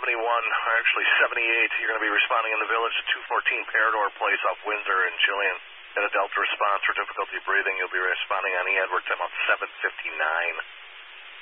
or actually 78. You're going to be responding in the village at 214 Parador Place off Windsor in Jillian. At a Delta response for difficulty breathing, you'll be responding on E. Edward time on 7:59.